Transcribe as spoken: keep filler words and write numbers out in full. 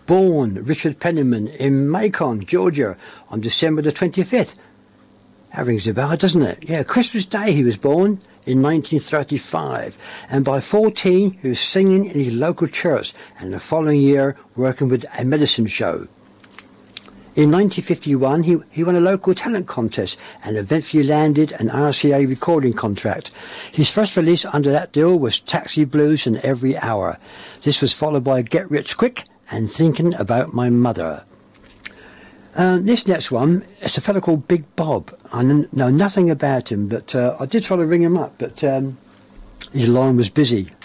Born Richard Penniman in Macon, Georgia, on December the twenty-fifth. That rings a bell, doesn't it? Yeah, Christmas Day he was born in nineteen thirty-five. And by fourteen, he was singing in his local church, and the following year, working with a medicine show. In nineteen fifty-one, he, he won a local talent contest and eventually landed an R C A recording contract. His first release under that deal was Taxi Blues and Every Hour. This was followed by Get Rich Quick and Thinking About My Mother. Um, this next one, it's a fellow called Big Bob. I know nothing about him, but uh, I did try to ring him up, but um, his line was busy.